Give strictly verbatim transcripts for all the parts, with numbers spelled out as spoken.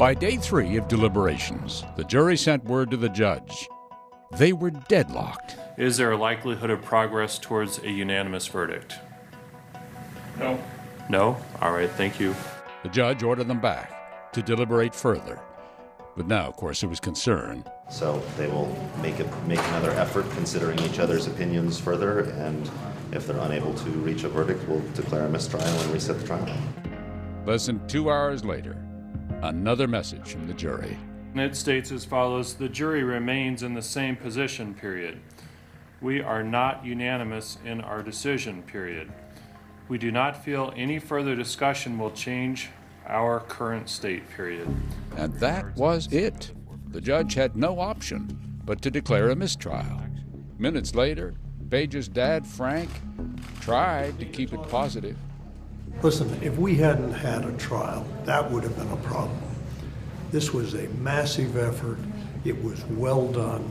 By day three of deliberations, the jury sent word to the judge. They were deadlocked. Is there a likelihood of progress towards a unanimous verdict? No. No? All right, thank you. The judge ordered them back to deliberate further. But now, of course, there was concern. So they will make a, make another effort considering each other's opinions further, and if they're unable to reach a verdict, we'll declare a mistrial and reset the trial. Less than two hours later, another message from the jury. And it states as follows: the jury remains in the same position, period. We are not unanimous in our decision, period. We do not feel any further discussion will change our current state, period. And that was it. The judge had no option but to declare a mistrial. Minutes later, Page's dad, Frank, tried to keep it positive. Listen, if we hadn't had a trial, that would have been a problem. This was a massive effort. It was well done.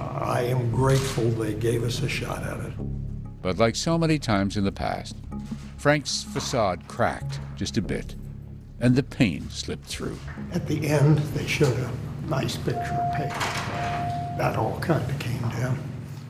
I am grateful they gave us a shot at it. But like so many times in the past, Frank's facade cracked just a bit, and the pain slipped through. At the end, they showed a nice picture of Page. That all kind of came down.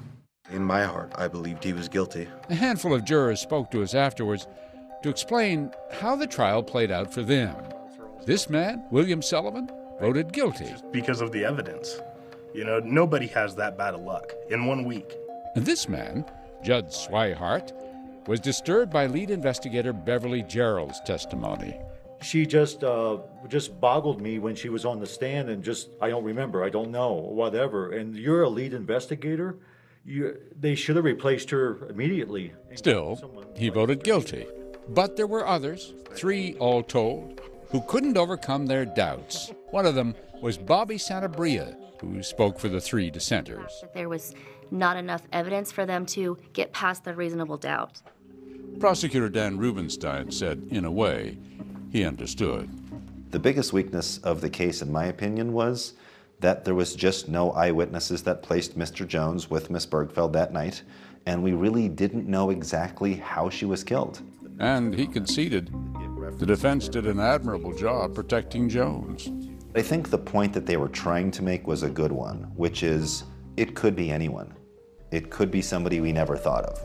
In my heart, I believed he was guilty. A handful of jurors spoke to us afterwards to explain how the trial played out for them. This man, William Sullivan, voted guilty. Because of the evidence. You know, nobody has that bad of luck in one week. And this man, Judd Swihart, was disturbed by lead investigator Beverly Gerald's testimony. She just uh, just boggled me when she was on the stand and just, I don't remember, I don't know, whatever. And you're a lead investigator? You, they should have replaced her immediately. Still, he voted guilty. But there were others, three all told, who couldn't overcome their doubts. One of them was Bobby Santabria, who spoke for the three dissenters. There was not enough evidence for them to get past the reasonable doubt. Prosecutor Dan Rubenstein said, in a way, he understood. The biggest weakness of the case, in my opinion, was that there was just no eyewitnesses that placed Mister Jones with Miss Bergfeld that night, and we really didn't know exactly how she was killed. And he conceded the defense did an admirable job protecting Jones. I think the point that they were trying to make was a good one, which is it could be anyone. It could be somebody we never thought of.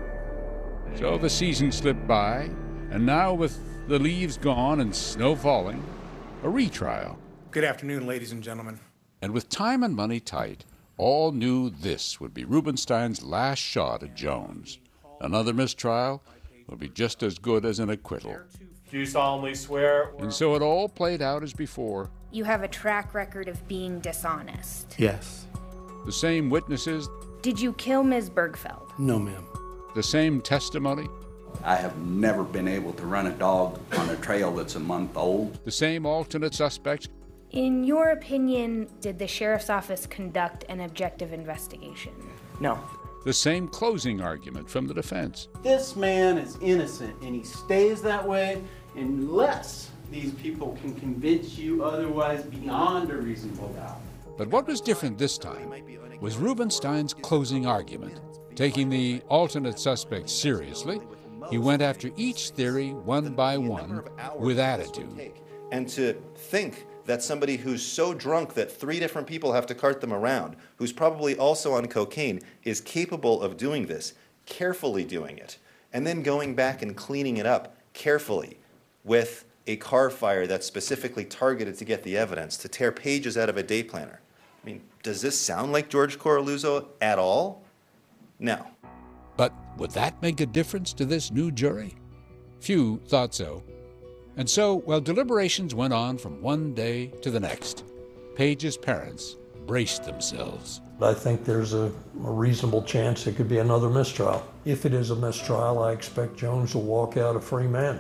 So the season slipped by, and now with the leaves gone and snow falling, a retrial. Good afternoon, ladies and gentlemen. And with time and money tight, all knew this would be Rubenstein's last shot at Jones. Another mistrial would be just as good as an acquittal. Do you solemnly swear? And so it all played out as before. You have a track record of being dishonest. Yes. The same witnesses. Did you kill Miz Bergfeld? No, ma'am. The same testimony. I have never been able to run a dog on a trail that's a month old. The same alternate suspects. In your opinion, did the sheriff's office conduct an objective investigation? No. The same closing argument from the defense. This man is innocent, and he stays that way unless these people can convince you otherwise beyond a reasonable doubt. But what was different this time was Rubenstein's closing argument. Taking the alternate suspects seriously, he went after each theory one by one with attitude. And to think that somebody who's so drunk that three different people have to cart them around, who's probably also on cocaine, is capable of doing this, carefully doing it, and then going back and cleaning it up carefully with a car fire that's specifically targeted to get the evidence, to tear pages out of a day planner. I mean, does this sound like George Coraluzzo at all? No. But would that make a difference to this new jury? Few thought so. And so, while deliberations went on from one day to the next, Page's parents braced themselves. I think there's a, a reasonable chance it could be another mistrial. If it is a mistrial, I expect Jones will walk out a free man.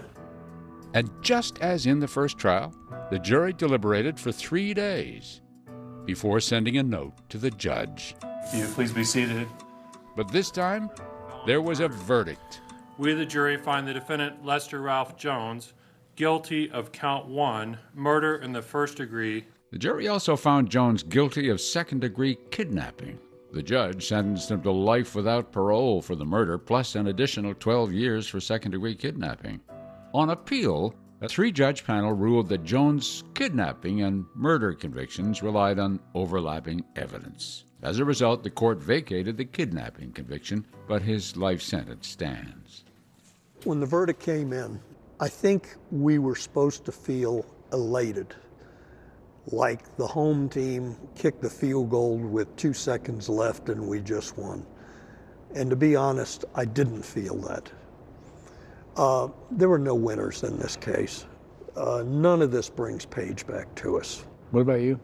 And just as in the first trial, the jury deliberated for three days before sending a note to the judge. Will you please be seated? But this time, there was a verdict. We, the jury, find the defendant, Lester Ralph Jones, guilty of count one, murder in the first degree. The jury also found Jones guilty of second-degree kidnapping. The judge sentenced him to life without parole for the murder, plus an additional twelve years for second-degree kidnapping. On appeal, A three-judge panel ruled that Jones' kidnapping and murder convictions relied on overlapping evidence. As a result, the court vacated the kidnapping conviction, but his life sentence stands. When the verdict came in, I think we were supposed to feel elated, like the home team kicked the field goal with two seconds left and we just won. And to be honest, I didn't feel that. Uh, there were no winners in this case. Uh, none of this brings Paige back to us. What about you?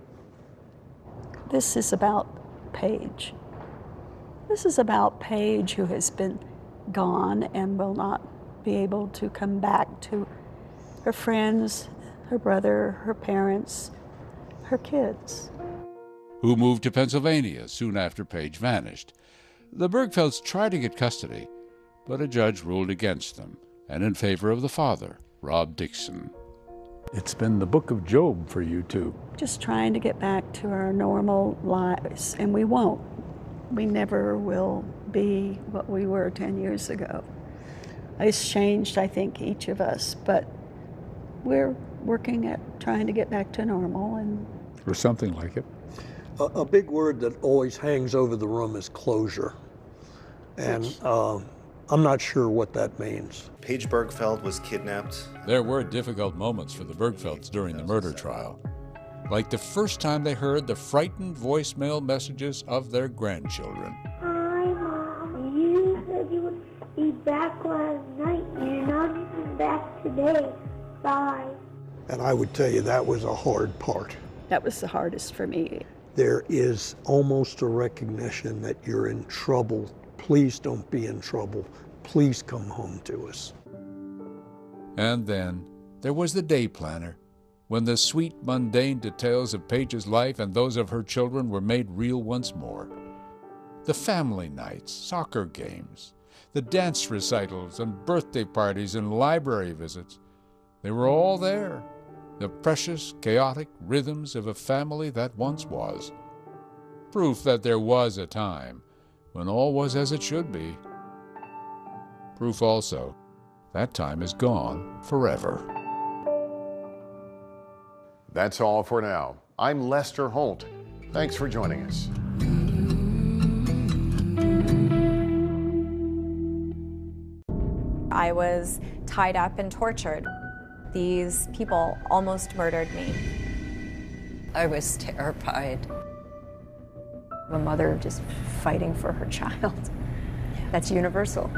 This is about Paige. This is about Paige, who has been gone and will not be able to come back to her friends, her brother, her parents, her kids. Who moved to Pennsylvania soon after Paige vanished. The Bergfelds tried to get custody, but a judge ruled against them and in favor of the father, Rob Dixon. It's been the book of Job for you two. Just trying to get back to our normal lives, and we won't. We never will be what we were ten years ago. It's changed, I think, each of us, but we're working at trying to get back to normal. And or something like it. A, a big word that always hangs over the room is closure. And uh, I'm not sure what that means. Paige Bergfeld was kidnapped. There were difficult moments for the Bergfelds during the murder trial. Like the first time they heard the frightened voicemail messages of their grandchildren. Hi, Mom. You said you would be back last night. You're not even back today. Bye. And I would tell you that was a hard part. that was the hardest for me. There is almost a recognition that you're in trouble. Please don't be in trouble. Please come home to us. And then there was the day planner, when the sweet, mundane details of Paige's life and those of her children were made real once more. The family nights, soccer games, the dance recitals and birthday parties and library visits, they were all there, the precious, chaotic rhythms of a family that once was. Proof that there was a time when all was as it should be. Proof also that time is gone forever. That's all for now. I'm Lester Holt. Thanks for joining us. I was tied up and tortured. These people almost murdered me. I was terrified. A mother just fighting for her child. That's universal.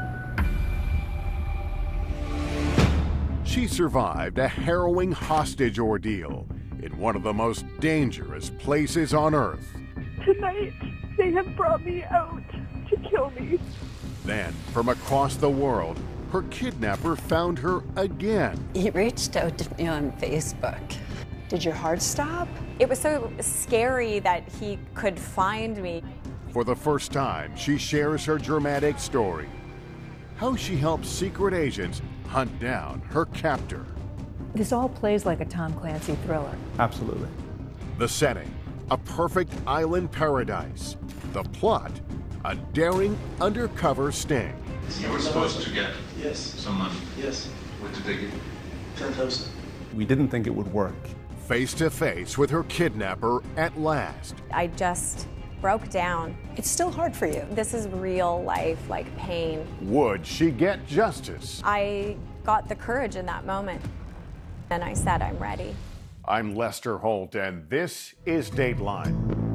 She survived a harrowing hostage ordeal in one of the most dangerous places on Earth. Tonight, they have brought me out to kill me. Then, from across the world, her kidnapper found her again. He reached out to me on Facebook. Did your heart stop? It was so scary that he could find me. For the first time, she shares her dramatic story. How she helped secret agents hunt down her captor. This all plays like a Tom Clancy thriller. Absolutely. The setting, a perfect island paradise. The plot, a daring undercover sting. You were supposed to get yes. some money. Yes. What did they give you? ten thousand. We didn't think it would work. Face to face with her kidnapper at last. I just broke down. It's still hard for you. This is real life, like pain. Would she get justice? I got the courage in that moment, and I said, I'm ready. I'm Lester Holt, and this is Dateline.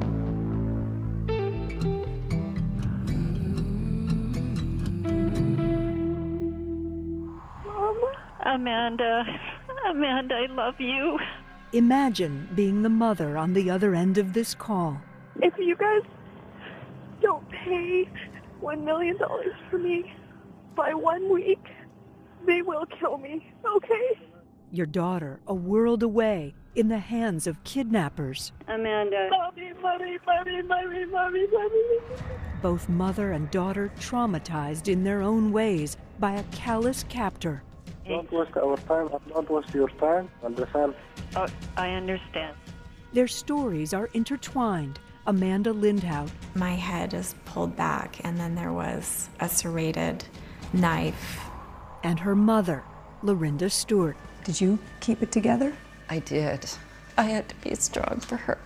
Mom, Amanda, Amanda, I love you. Imagine being the mother on the other end of this call. If you guys don't pay one million dollars for me by one week, they will kill me, okay? Your daughter, a world away, in the hands of kidnappers. Amanda. Mommy, mommy, mommy, mommy, mommy, mommy. Both mother and daughter traumatized in their own ways by a callous captor. Don't waste our time, don't waste your time, understand? Oh, I understand. Their stories are intertwined. Amanda Lindhout. My head is pulled back, and then there was a serrated knife. And her mother, Lorinda Stewart. Did you keep it together? I did. I had to be strong for her.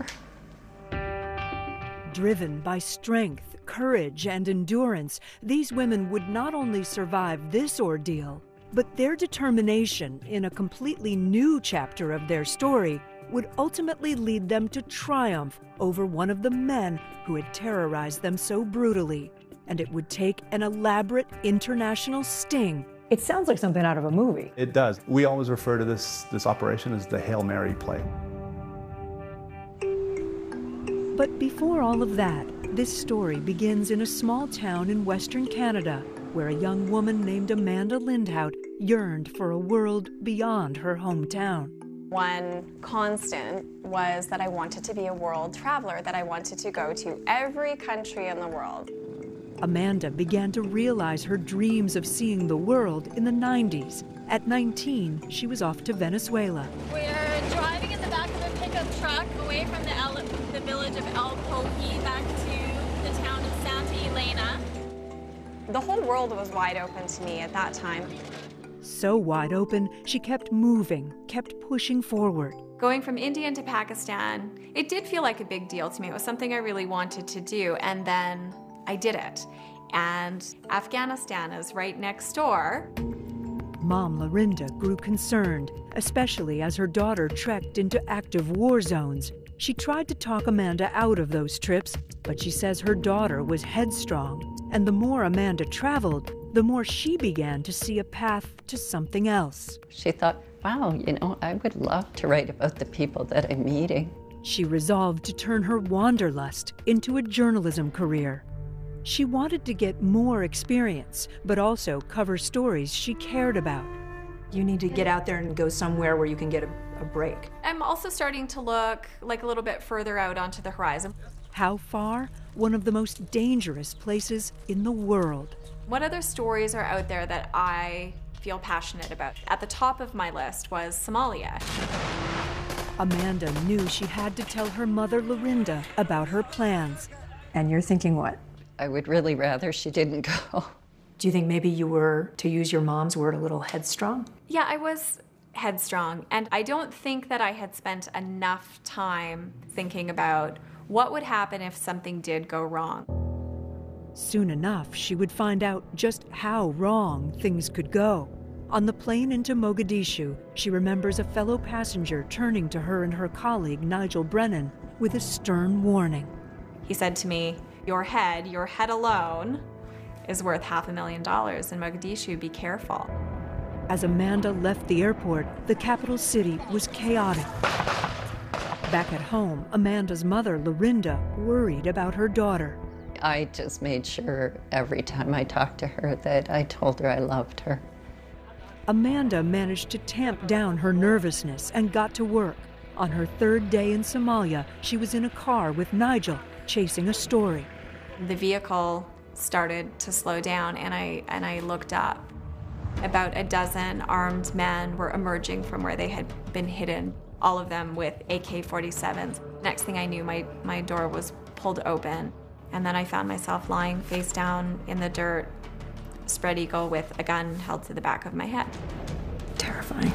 Driven by strength, courage, and endurance, these women would not only survive this ordeal, but their determination in a completely new chapter of their story would ultimately lead them to triumph over one of the men who had terrorized them so brutally. And it would take an elaborate international sting. It sounds like something out of a movie. It does. We always refer to this, this operation as the Hail Mary play. But before all of that, this story begins in a small town in Western Canada, where a young woman named Amanda Lindhout yearned for a world beyond her hometown. One constant was that I wanted to be a world traveler, that I wanted to go to every country in the world. Amanda began to realize her dreams of seeing the world in the nineties. At nineteen, she was off to Venezuela. We're driving in the back of a pickup truck away from the, El the village of El Poqui back to the town of Santa Elena. The whole world was wide open to me at that time. So wide open, she kept moving, kept pushing forward. Going from India to Pakistan, it did feel like a big deal to me. It was something I really wanted to do, and then I did it. And Afghanistan is right next door. Mom Lorinda grew concerned, especially as her daughter trekked into active war zones. She tried to talk Amanda out of those trips, but she says her daughter was headstrong. And the more Amanda traveled, the more she began to see a path to something else. She thought, wow, you know, I would love to write about the people that I'm meeting. She resolved to turn her wanderlust into a journalism career. She wanted to get more experience, but also cover stories she cared about. You need to get out there and go somewhere where you can get a, a break. I'm also starting to look like a little bit further out onto the horizon. How far? One of the most dangerous places in the world. What other stories are out there that I feel passionate about? At the top of my list was Somalia. Amanda knew she had to tell her mother, Lorinda, about her plans. And you're thinking what? I would really rather she didn't go. Do you think maybe you were, to use your mom's word, a little headstrong? Yeah, I was headstrong, and I don't think that I had spent enough time thinking about what would happen if something did go wrong. Soon enough, she would find out just how wrong things could go. On the plane into Mogadishu, she remembers a fellow passenger turning to her and her colleague, Nigel Brennan, with a stern warning. He said to me, "Your head, your head alone, is worth half a million dollars in Mogadishu. Be careful." As Amanda left the airport, the capital city was chaotic. Back at home, Amanda's mother, Lorinda, worried about her daughter. I just made sure every time I talked to her that I told her I loved her. Amanda managed to tamp down her nervousness and got to work. On her third day in Somalia, she was in a car with Nigel, chasing a story. The vehicle started to slow down, and I, and I looked up. About a dozen armed men were emerging from where they had been hidden, all of them with A K forty-sevens. Next thing I knew, my, my door was pulled open, and then I found myself lying face down in the dirt, spread eagle, with a gun held to the back of my head. Terrifying.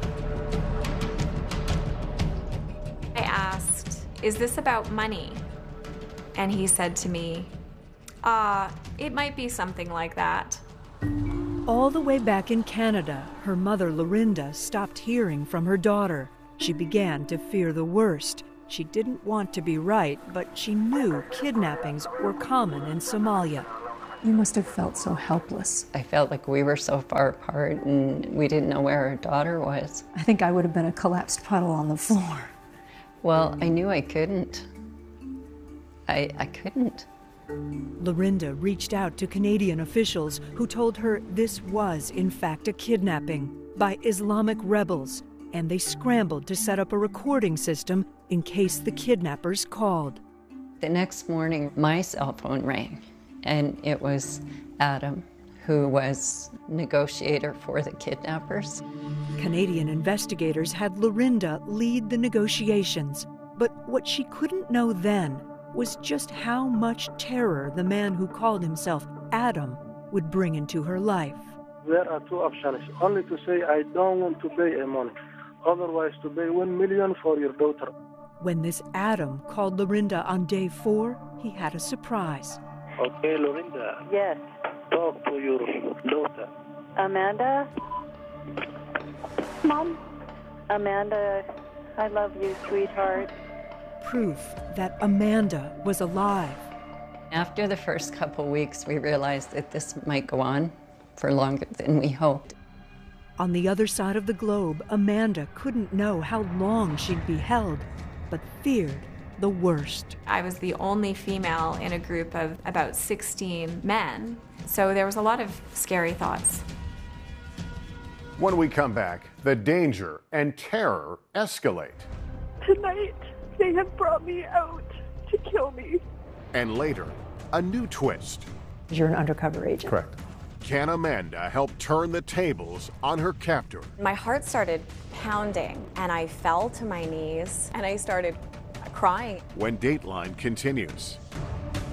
I asked, "Is this about money?" And he said to me, uh, it might be something like that. All the way back in Canada, her mother, Lorinda, stopped hearing from her daughter. She began to fear the worst. She didn't want to be right, but she knew kidnappings were common in Somalia. You must have felt so helpless. I felt like we were so far apart and we didn't know where our daughter was. I think I would have been a collapsed puddle on the floor. Well, I knew I couldn't. I, I couldn't. Lorinda reached out to Canadian officials who told her this was, in fact, a kidnapping by Islamic rebels, and they scrambled to set up a recording system in case the kidnappers called. The next morning, my cell phone rang, and it was Adam, who was negotiator for the kidnappers. Canadian investigators had Lorinda lead the negotiations, but what she couldn't know then was just how much terror the man who called himself Adam would bring into her life. there are two options. Only to say, I don't want to pay a money. Otherwise, to pay one million for your daughter. When this Adam called Lorinda on day four, he had a surprise. Okay, Lorinda. Yes. Talk to your daughter. Amanda? Mom? Amanda, I love you, sweetheart. Proof that Amanda was alive. After the first couple weeks, we realized that this might go on for longer than we hoped. On the other side of the globe, Amanda couldn't know how long she'd be held, but feared the worst. I was the only female in a group of about sixteen men, so there was a lot of scary thoughts. When we come back, the danger and terror escalate. Tonight, they have brought me out to kill me. And later, a new twist. You're an undercover agent. Correct. Can Amanda help turn the tables on her captor? My heart started pounding, and I fell to my knees, and I started crying. When Dateline continues.